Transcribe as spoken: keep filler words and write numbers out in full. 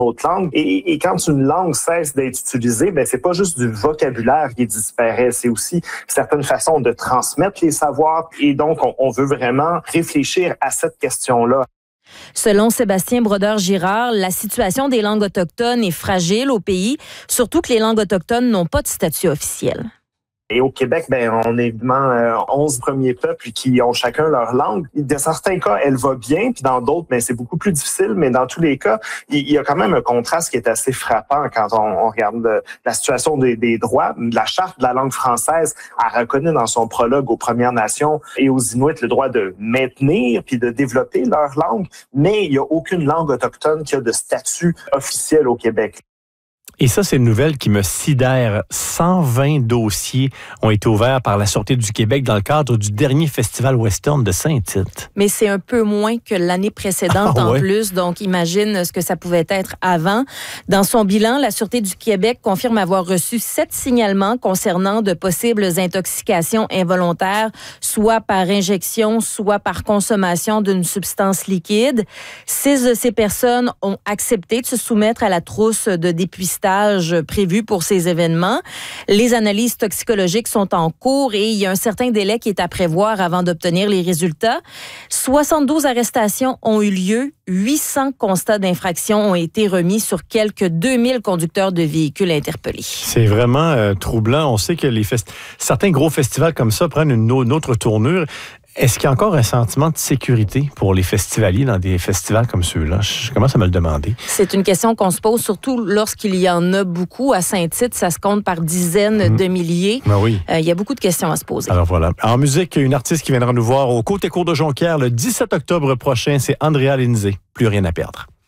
autre langue. Et, et quand une langue cesse d'être utilisée, ben c'est pas juste du vocabulaire qui disparaît, c'est aussi certaines façons de transmettre les savoirs. Et donc, on, on veut vraiment réfléchir à cette question-là. Selon Sébastien Brodeur-Girard, la situation des langues autochtones est fragile au pays, surtout que les langues autochtones n'ont pas de statut officiel. Et au Québec, ben, on est évidemment euh, onze premiers peuples qui ont chacun leur langue. Dans certains cas, elle va bien, puis dans d'autres, ben, c'est beaucoup plus difficile. Mais dans tous les cas, il y a quand même un contraste qui est assez frappant quand on, on regarde le, la situation des, des droits. La Charte de la langue française a reconnu dans son prologue aux Premières Nations et aux Inuits le droit de maintenir puis de développer leur langue, mais il n'y a aucune langue autochtone qui a de statut officiel au Québec. Et ça, c'est une nouvelle qui me sidère. cent vingt dossiers ont été ouverts par la Sûreté du Québec dans le cadre du dernier festival western de Saint-Tite. Mais c'est un peu moins que l'année précédente ah, en ouais. plus, donc imagine ce que ça pouvait être avant. Dans son bilan, la Sûreté du Québec confirme avoir reçu sept signalements concernant de possibles intoxications involontaires, soit par injection, soit par consommation d'une substance liquide. Six de ces personnes ont accepté de se soumettre à la trousse de dépistage prévu pour ces événements. Les analyses toxicologiques sont en cours et il y a un certain délai qui est à prévoir avant d'obtenir les résultats. soixante-douze arrestations ont eu lieu. huit cents constats d'infraction ont été remis sur quelques deux mille conducteurs de véhicules interpellés. C'est vraiment euh, troublant. On sait que les fest... certains gros festivals comme ça prennent une, une autre tournure. Est-ce qu'il y a encore un sentiment de sécurité pour les festivaliers dans des festivals comme ceux-là? Je commence à me le demander. C'est une question qu'on se pose, surtout lorsqu'il y en a beaucoup. À Saint-Tite, ça se compte par dizaines mmh. de milliers. Ben oui. Euh, il y a beaucoup de questions à se poser. Alors voilà. En musique, une artiste qui viendra nous voir au Côté Court de Jonquière le dix-sept octobre prochain, c'est Andrea Lindsay. Plus rien à perdre.